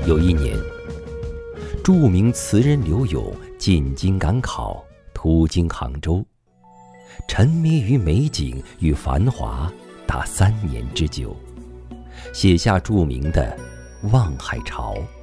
有一年，著名词人刘永进京赶考，途经杭州，沉迷于美景与繁华达3年之久，写下著名的《望海潮》。